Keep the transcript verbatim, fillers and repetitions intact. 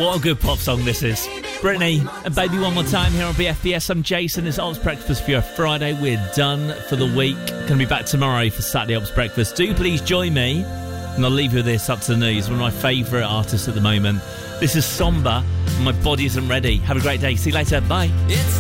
What a good pop song this is. Britney and Baby One More Time here on B F B S. I'm Jason. It's Ops Breakfast for your Friday. We're done for the week. Going to be back tomorrow for Saturday Ops Breakfast. Do please join me. And I'll leave you with this up to the news. One of my favourite artists at the moment. This is Somber. My body isn't ready. Have a great day. See you later. Bye. It's